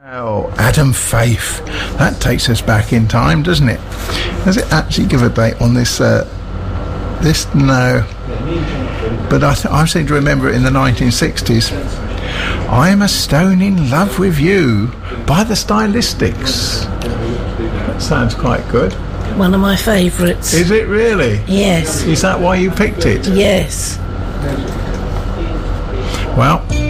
Oh, Adam Faith. That takes us back in time, doesn't it? Does it actually give a date on this? No. But I seem to remember it in the 1960s. I'm a Stone in Love with You by the Stylistics. That sounds quite good. One of my favourites. Is it really? Yes. Is that why you picked it? Yes. Well,